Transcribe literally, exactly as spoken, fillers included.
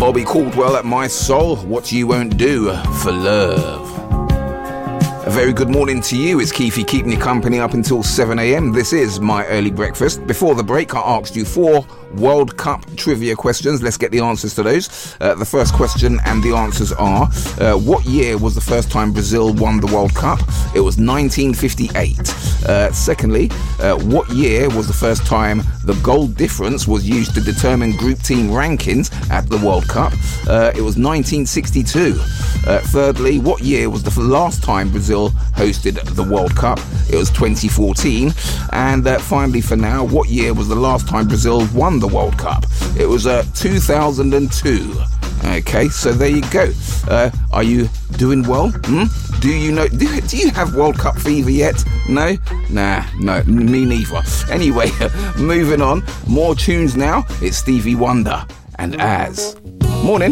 Bobby Caldwell at My Soul, What You Won't Do for Love. A very good morning to you. It's Keefy keeping you company up until seven a.m. This is my early breakfast. Before the break, I asked you four World Cup trivia questions. Let's get the answers to those. Uh, the first question and the answers are, uh, what year was the first time Brazil won the World Cup? It was nineteen fifty-eight. Uh, secondly, uh, what year was the first time the goal difference was used to determine group team rankings at the World Cup? Uh, it was nineteen sixty-two. Uh, thirdly, what year was the last time Brazil hosted the World Cup? It was twenty fourteen. And uh, finally, for now, what year was the last time Brazil won the World Cup? It was uh, two thousand two. Okay, so there you go. Uh, are you doing well? Hmm? Do you know? Do, do you have World Cup fever yet? No? Nah, no, me neither. Anyway, moving on. More tunes now. It's Stevie Wonder and Az. Morning.